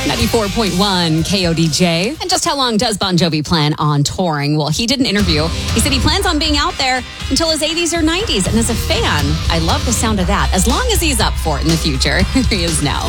94.1 KODJ. And just how long does Bon Jovi plan on touring? Well, he did an interview. He said he plans on being out there until his 80s or 90s. And as a fan, I love the sound of that. As long as he's up for it in the future. Here he is now.